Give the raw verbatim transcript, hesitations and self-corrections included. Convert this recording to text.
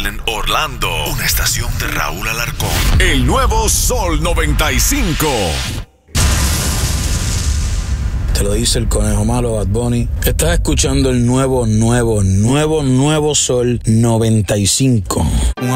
McAllen, Orlando. Una estación de Raúl Alarcón. El nuevo Sol noventa y cinco. Te lo dice el conejo malo, Bad Bunny. Estás escuchando el nuevo, nuevo, nuevo, nuevo Sol noventa y cinco.